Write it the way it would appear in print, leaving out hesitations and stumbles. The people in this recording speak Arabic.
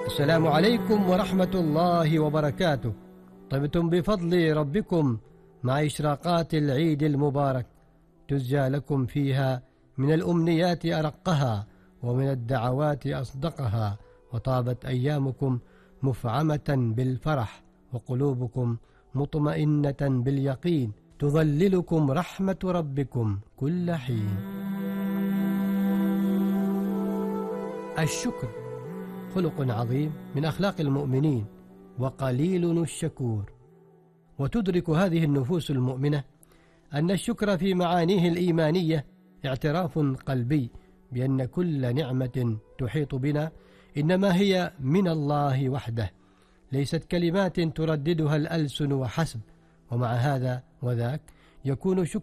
السلام عليكم ورحمة الله وبركاته. طبتم بفضل ربكم مع إشراقات العيد المبارك، تزجى لكم فيها من الأمنيات أرقها ومن الدعوات أصدقها، وطابت أيامكم مفعمة بالفرح وقلوبكم مطمئنة باليقين، تظللكم رحمة ربكم كل حين. الشكر خلق عظيم من أخلاق المؤمنين، وقليل الشكور. وتدرك هذه النفوس المؤمنة أن الشكر في معانيه الإيمانية اعتراف قلبي بأن كل نعمة تحيط بنا إنما هي من الله وحده، ليست كلمات ترددها الألسن وحسب. ومع هذا وذاك يكون شكر